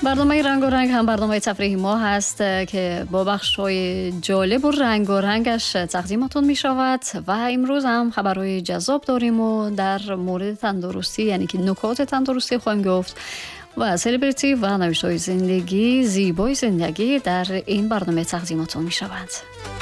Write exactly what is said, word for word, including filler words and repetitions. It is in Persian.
برنامه رنگ و رنگ هم برنامه تفریحی ما هست که با بخش‌های جالب و رنگ و رنگش تقدیمتون می شود و امروز هم خبرهای جذاب داریم و در مورد تندرستی، یعنی که نکات تندرستی خواهیم گفت و سلبریتی و نوشته‌های زندگی، زیبای زندگی در این برنامه تقدیمتون می شود.